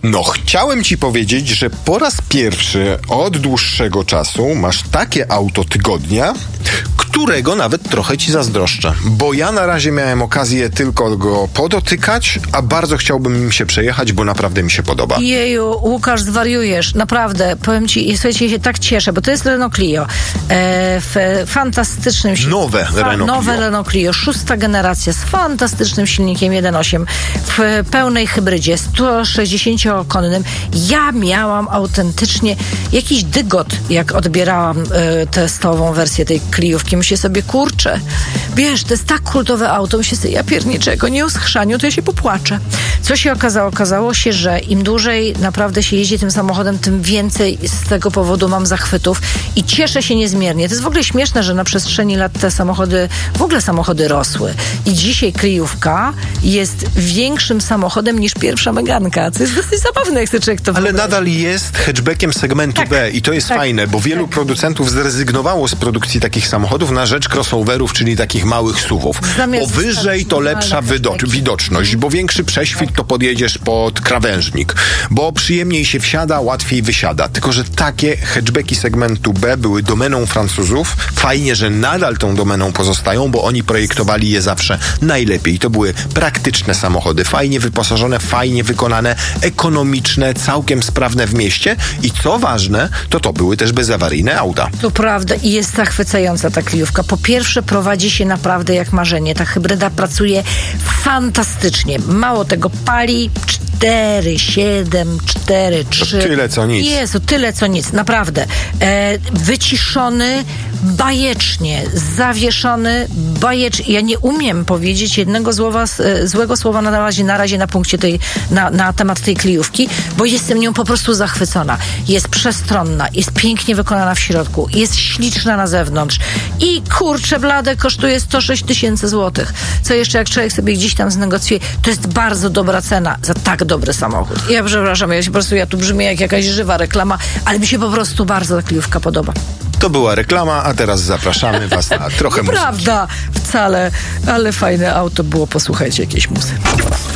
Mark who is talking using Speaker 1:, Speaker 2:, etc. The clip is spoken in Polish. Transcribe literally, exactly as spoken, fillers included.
Speaker 1: No, chciałem ci powiedzieć, że po raz pierwszy od dłuższego czasu masz takie auto tygodnia, którego nawet trochę ci zazdroszczę. Bo ja na razie miałem okazję tylko go podotykać, a bardzo chciałbym im się przejechać, bo naprawdę mi się podoba.
Speaker 2: Jeju, Łukasz, zwariujesz. Naprawdę, powiem ci, słuchajcie, się tak cieszę, bo to jest Renault Clio. E, w fantastycznym silnikiem.
Speaker 1: Nowe
Speaker 2: fa-
Speaker 1: Renault
Speaker 2: Nowe
Speaker 1: Clio.
Speaker 2: Renault Clio, szósta generacja, z fantastycznym silnikiem jeden osiem, w pełnej hybrydzie, sto sześćdziesięciokonnym. Ja miałam autentycznie jakiś dygot, jak odbierałam e, testową wersję tej Cliówki. Myślę sobie, kurczę, wiesz, to jest tak kultowe auto, myślę sobie, ja pierniczego, nie o schrzaniu, to ja się popłaczę. Co się okazało? Okazało się, że im dłużej naprawdę się jeździ tym samochodem, tym więcej z tego powodu mam zachwytów i cieszę się niezmiernie. To jest w ogóle śmieszne, że na przestrzeni lat te samochody, w ogóle samochody rosły. I dzisiaj Cliówka jest większym samochodem niż pierwsza Meganka, co jest dosyć zabawne, jak sobie człowiek to
Speaker 1: Ale
Speaker 2: wyobrazi.
Speaker 1: nadal jest hatchbackiem segmentu
Speaker 2: Tak,
Speaker 1: B i to jest
Speaker 2: tak,
Speaker 1: fajne, bo wielu
Speaker 2: tak.
Speaker 1: producentów zrezygnowało z produkcji takich samochodów na rzecz crossoverów, czyli takich małych suwów.
Speaker 2: Zamiast
Speaker 1: Bo wyżej to lepsza
Speaker 2: normalne
Speaker 1: wydo- widoczność, bo większy prześwit to podjedziesz pod krawężnik, bo przyjemniej się wsiada, łatwiej wysiada. Tylko że takie hatchbacki segmentu B były domeną Francuzów. Fajnie, że nadal tą domeną pozostają, bo oni projektowali je zawsze najlepiej. To były praktyczne samochody, fajnie wyposażone, fajnie wykonane, ekonomiczne, całkiem sprawne w mieście i co ważne, to to były też bezawaryjne auta.
Speaker 2: To prawda i jest zachwycająca ta Cliówka. Po pierwsze prowadzi się naprawdę jak marzenie. Ta hybryda pracuje fantastycznie. Mało tego, pali cztery, siedem, cztery, trzy.
Speaker 1: tyle, co nic.
Speaker 2: Jezu, tyle co nic, naprawdę. E, wyciszony bajecznie, zawieszony bajecznie. Ja nie umiem powiedzieć jednego słowa, e, złego słowa na razie, na razie na punkcie tej, na, na temat tej Cliówki, bo jestem nią po prostu zachwycona. Jest przestronna, jest pięknie wykonana w środku, jest śliczna na zewnątrz i kurczę blade kosztuje sto sześć tysięcy złotych. Co jeszcze jak człowiek sobie gdzieś tam znegocjuje, to jest bardzo dobra cena za tak dobry samochód. Ja przepraszam, ja się po prostu, ja tu brzmię jak jakaś żywa reklama, ale mi się po prostu bardzo ta Cliówka podoba.
Speaker 1: To była reklama, a teraz zapraszamy was na trochę muzyki.
Speaker 2: Prawda, wcale, ale fajne auto było, posłuchajcie jakiejś muzyki.